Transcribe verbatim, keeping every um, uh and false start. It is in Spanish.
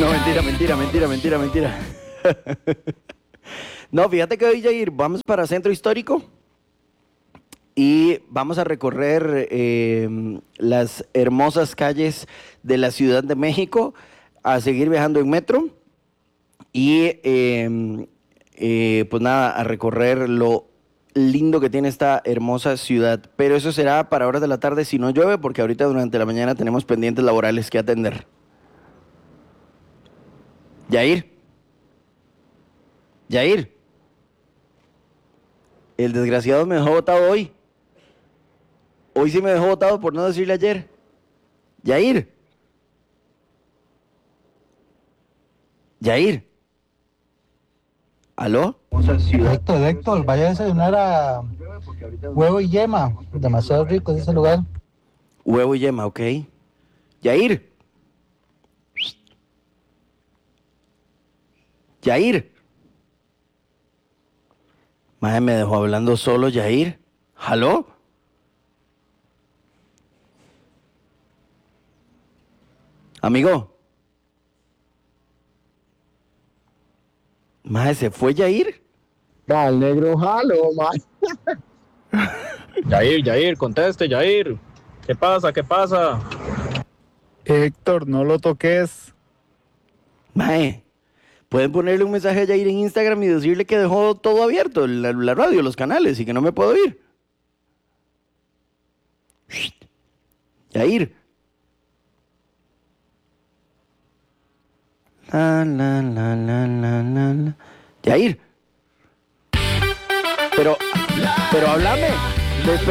No, mentira, mentira, mentira, mentira, mentira. No, fíjate que hoy, Jair, vamos para Centro Histórico y vamos a recorrer eh, las hermosas calles de la Ciudad de México, a seguir viajando en metro y eh, eh, pues nada, a recorrer lo lindo que tiene esta hermosa ciudad. Pero eso será para horas de la tarde si no llueve, porque ahorita durante la mañana tenemos pendientes laborales que atender. Jair, Jair, el desgraciado me dejó botado hoy. Hoy sí me dejó botado por no decirle ayer. Jair. Jair. ¿Aló? Héctor, Héctor, vaya a desayunar a huevo y yema. Demasiado rico es ese lugar. Huevo y yema, ok. Jair. Jair. Madre, me dejó hablando solo, Jair. ¿Aló? Amigo. Madre, ¿se fue Jair? Al negro jalo, man. Yair, Yair, conteste, Yair. ¿Qué pasa? ¿Qué pasa? Héctor, no lo toques. Mae, pueden ponerle un mensaje a Jair en Instagram y decirle que dejó todo abierto, la, la radio, los canales, y que no me puedo ir. Jair. La, la, la, la, la, la, la. Jair. Pero, pero háblame. Despe-